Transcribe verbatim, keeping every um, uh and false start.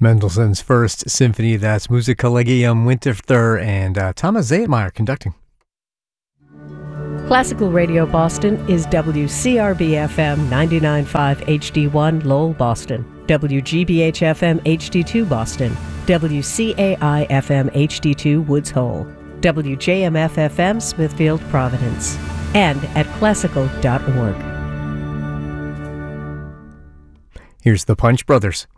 Mendelssohn's First Symphony, that's Musikkollegium Winterthur, and uh, Thomas Zaytmeyer conducting. Classical Radio Boston is W C R B F M ninety-nine point five H D one Lowell, Boston, W G B H F M H D two Boston, W C A I F M H D two Woods Hole, W J M F F M Smithfield, Providence, and at classical dot org. Here's the Punch Brothers.